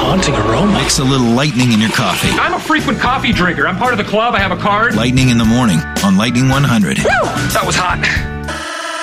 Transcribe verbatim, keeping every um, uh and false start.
haunting aroma. Mix a little lightning in your coffee. I'm a frequent coffee drinker. I'm part of the club. I have a card. Lightning in the morning on Lightning one hundred. Woo! That was hot.